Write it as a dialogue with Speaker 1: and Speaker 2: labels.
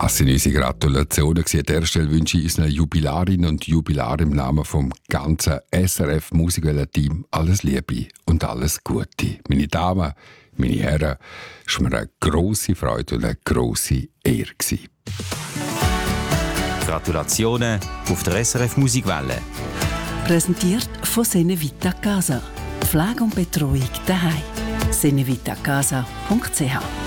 Speaker 1: Das sind unsere Gratulationen. An dieser Stelle wünsche ich unseren Jubilarinnen und Jubilaren im Namen vom ganzen SRF Musikwelle-Team alles Liebe und alles Gute. Meine Damen, meine Herren, es war mir eine grosse Freude und eine grosse Ehre.
Speaker 2: Gratulationen auf der SRF Musikwelle.
Speaker 3: Präsentiert von Senevita Casa. Pflege und Betreuung daheim. senevitacasa.ch